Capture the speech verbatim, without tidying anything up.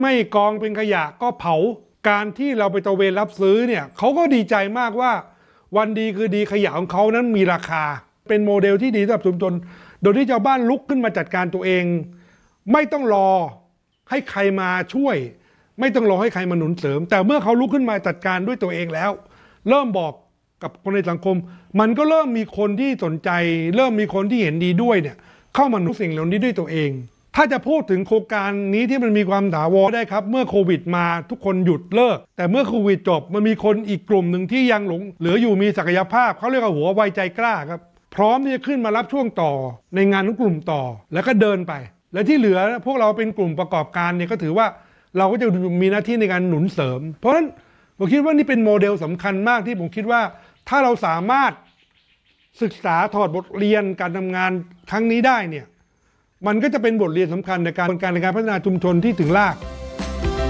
ไม่กองเป็นขยะก็เผาการที่เราไปตระเวนรับซื้อเนี่ยเขาก็ดีใจมากว่าวันดีคือดีขยะของเขานั้นมีราคาเป็นโมเดลที่ดีสำหรับชุมชนโดยที่ชาวบ้านลุกขึ้นมาจัดการตัวเองไม่ต้องรอให้ใครมาช่วยไม่ต้องรอให้ใครมาหนุนเสริมแต่เมื่อเขาลุกขึ้นมาจัดการด้วยตัวเองแล้วเริ่มบอกกับคนในสังคมมันก็เริ่มมีคนที่สนใจเริ่มมีคนที่เห็นดีด้วยเนี่ยเข้ามาหนุนสิ่งเหล่านี้ด้วยตัวเองถ้าจะพูดถึงโครงการนี้ที่มันมีความถาวรได้ครับเมื่อโควิดมาทุกคนหยุดเลิกแต่เมื่อโควิดจบมันมีคนอีกกลุ่มหนึ่งที่ยังหลงเหลืออยู่มีศักยภาพเขาเรียกว่าหัวไวใจกล้าครับพร้อมที่จะขึ้นมารับช่วงต่อในงานของกลุ่มต่อแล้วก็เดินไปและที่เหลือพวกเราเป็นกลุ่มประกอบการเนี่ยก็ถือว่าเราก็จะมีหน้าที่ในการหนุนเสริมเพราะฉะนั้นผมคิดว่านี่เป็นโมเดลสำคัญมากที่ผมคิดว่าถ้าเราสามารถศึกษาถอดบทเรียนการทำงานครั้งนี้ได้เนี่ยมันก็จะเป็นบทเรียนสำคัญในการในการพัฒนาชุมชนที่ถึงราก